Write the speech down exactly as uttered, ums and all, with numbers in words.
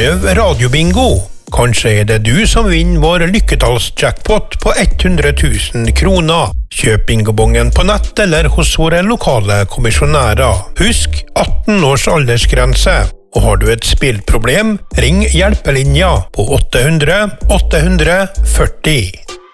Prøv radiobingo. Kanskje er det du som vinner vår lykketallsjackpot på hundre tusen kroner. Kjøp bingobongen på nett eller hos våre lokale kommisjonærer. Husk atten års aldersgrense. Og har du et spillproblem, ring hjelpelinja på åtte hundre åtte hundre førti.